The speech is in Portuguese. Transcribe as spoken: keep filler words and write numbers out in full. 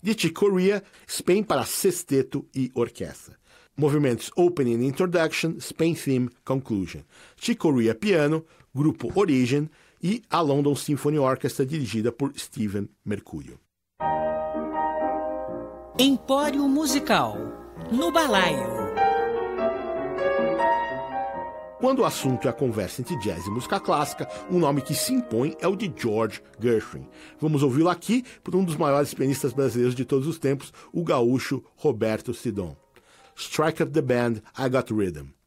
De Chick Corea, Spain para sexteto e orquestra. Movimentos Opening and Introduction, Spain Theme, Conclusion. Chick Corea piano, grupo Origin e a London Symphony Orchestra dirigida por Steven Mercurio. Empório Musical, no Balaio. Quando o assunto é a conversa entre jazz e música clássica, um nome que se impõe é o de George Gershwin. Vamos ouvi-lo aqui por um dos maiores pianistas brasileiros de todos os tempos, o gaúcho Roberto Sidon. Strike up the band, I got rhythm.